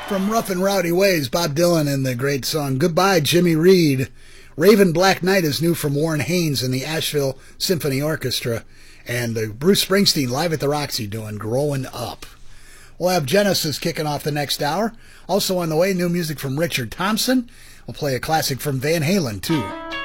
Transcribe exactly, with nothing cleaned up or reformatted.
From Rough and Rowdy Ways, Bob Dylan and the great song Goodbye, Jimmy Reed. Raven Black Knight is new from Warren Haynes and the Asheville Symphony Orchestra. And uh, Bruce Springsteen live at the Roxy doing Growing Up. We'll have Genesis kicking off the next hour. Also on the way, new music from Richard Thompson. We'll play a classic from Van Halen, too.